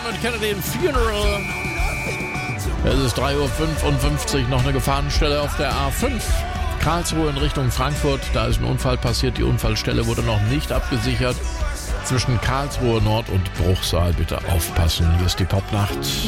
und Kennedy Funeral. Es ist 3:55 Uhr, noch eine Gefahrenstelle auf der A5. Karlsruhe in Richtung Frankfurt, da ist ein Unfall passiert. Die Unfallstelle wurde noch nicht abgesichert. Zwischen Karlsruhe Nord und Bruchsal bitte aufpassen. Hier ist die Popnacht.